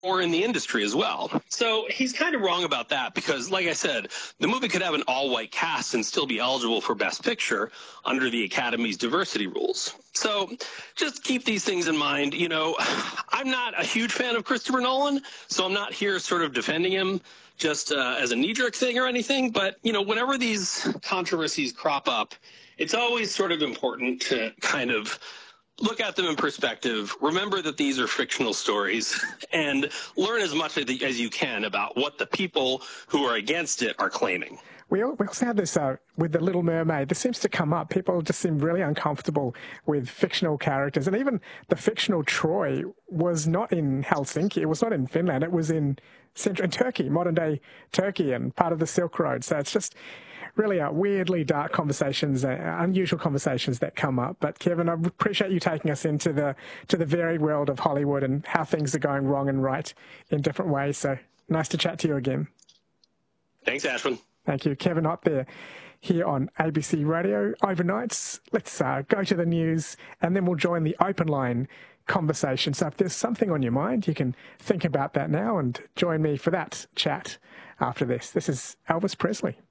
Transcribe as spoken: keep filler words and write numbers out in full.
or in the industry as well. So he's kind of wrong about that because, like I said, the movie could have an all-white cast and still be eligible for Best Picture under the Academy's diversity rules. So just keep these things in mind. You know, I'm not a huge fan of Christopher Nolan, so I'm not here sort of defending him just uh, as a knee-jerk thing or anything. But, you know, whenever these controversies crop up, it's always sort of important to kind of look at them in perspective, remember that these are fictional stories, and learn as much as you can about what the people who are against it are claiming. We also had this uh, with The Little Mermaid. This seems to come up. People just seem really uncomfortable with fictional characters. And even the fictional Troy was not in Helsinki. It was not in Finland. It was in central in Turkey, modern-day Turkey, and part of the Silk Road. So it's just really uh, weirdly dark conversations, uh, unusual conversations that come up. But Kevin, I appreciate you taking us into the to the varied world of Hollywood and how things are going wrong and right in different ways. So nice to chat to you again. Thanks, Ashwin. Thank you. Kevin Ott there here on A B C Radio Overnights. Let's uh, go to the news and then we'll join the open line conversation. So if there's something on your mind, you can think about that now and join me for that chat after this. This is Elvis Presley.